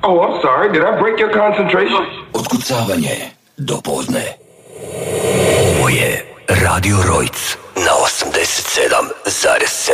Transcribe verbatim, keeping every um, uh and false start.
Oh, I'm sorry. Did I break your concentration? Otkucavanje do podne. Ovo je Radio Rojc na osamdeset sedam zarez sedam.